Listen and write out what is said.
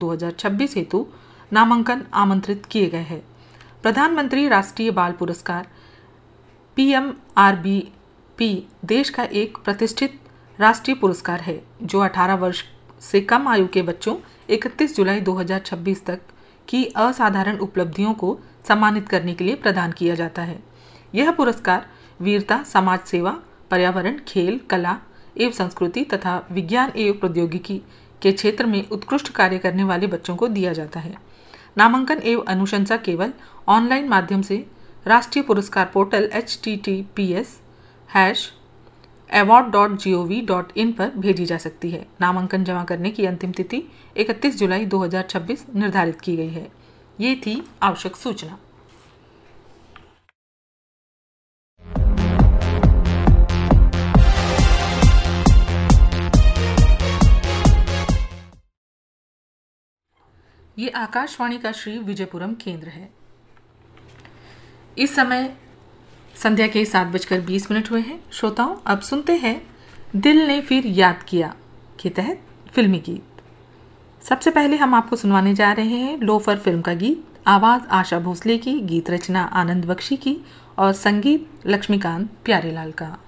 2026 हेतु नामांकन आमंत्रित किए गए हैं। प्रधानमंत्री राष्ट्रीय बाल पुरस्कार PMRBP देश का एक प्रतिष्ठित राष्ट्रीय पुरस्कार है जो 18 वर्ष से कम आयु के बच्चों 31 जुलाई 2026 तक की असाधारण उपलब्धियों को सम्मानित करने के लिए प्रदान किया जाता है। यह पुरस्कार वीरता, समाज सेवा, पर्यावरण, खेल, कला एवं संस्कृति तथा विज्ञान एवं प्रौद्योगिकी के क्षेत्र में उत्कृष्ट कार्य करने वाले बच्चों को दिया जाता है। नामांकन एवं अनुशंसा केवल ऑनलाइन माध्यम से राष्ट्रीय पुरस्कार पोर्टल https:/award.gov.in पर भेजी जा सकती है। नामांकन जमा करने की अंतिम तिथि 31 जुलाई 2026 निर्धारित की गई है। ये थी आवश्यक सूचना। ये आकाशवाणी का श्री विजयपुरम केंद्र है। इस समय संध्या के 7:20 हुए हैं। श्रोताओं, अब सुनते हैं दिल ने फिर याद किया के तहत फिल्मी गीत। सबसे पहले हम आपको सुनवाने जा रहे हैं लोफर फिल्म का गीत। आवाज़ आशा भोसले की, गीत रचना आनंद बख्शी की और संगीत लक्ष्मीकांत प्यारेलाल का।